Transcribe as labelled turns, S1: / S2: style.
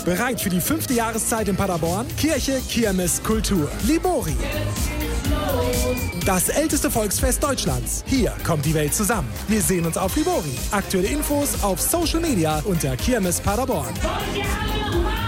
S1: Bereit für die 5. Jahreszeit in Paderborn? Kirche, Kirmes, Kultur. Libori. Das älteste Volksfest Deutschlands. Hier kommt die Welt zusammen. Wir sehen uns auf Libori. Aktuelle Infos auf Social Media unter Kirmes Paderborn.